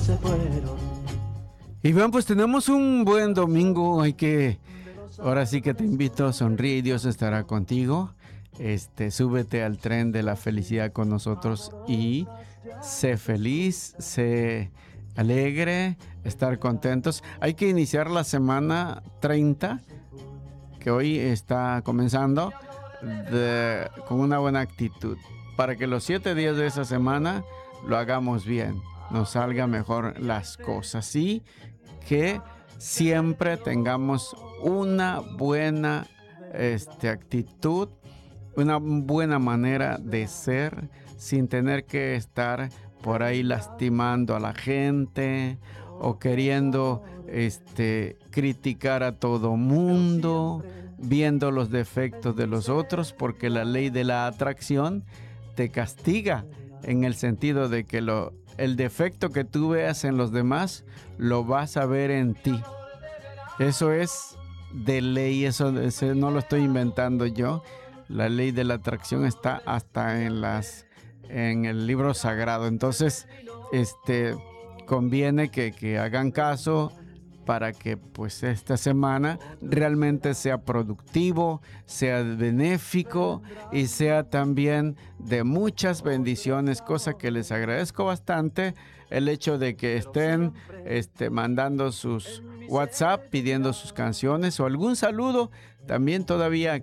se fueron. Y bien, pues tenemos un buen domingo. Ahora sí que te invito, sonríe y Dios estará contigo. Súbete al tren de la felicidad con nosotros y sé feliz, sé alegre, estar contentos. Hay que iniciar la semana 30, que hoy está comenzando, con una buena actitud, para que los 7 días de esa semana lo hagamos bien, nos salga mejor las cosas y que siempre tengamos una buena actitud, una buena manera de ser, sin tener que estar por ahí lastimando a la gente o queriendo criticar a todo mundo, viendo los defectos de los otros, porque la ley de la atracción te castiga en el sentido de que el defecto que tú veas en los demás lo vas a ver en ti. Eso es de ley, eso no lo estoy inventando yo. La ley de la atracción está hasta en el libro sagrado. Entonces, conviene que hagan caso para que pues esta semana realmente sea productivo, sea benéfico y sea también de muchas bendiciones, cosa que les agradezco bastante el hecho de que estén mandando sus WhatsApp, pidiendo sus canciones o algún saludo. También todavía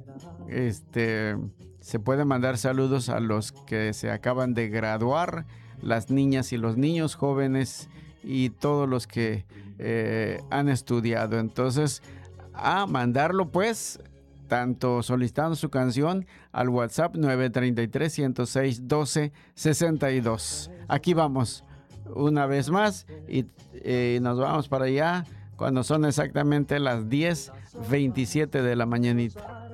se puede mandar saludos a los que se acaban de graduar, las niñas y los niños jóvenes y todos los que han estudiado. Entonces, a mandarlo pues, tanto solicitando su canción al WhatsApp 933-106-12-62. Aquí vamos una vez más y nos vamos para allá cuando son exactamente las 10:27 de la mañanita.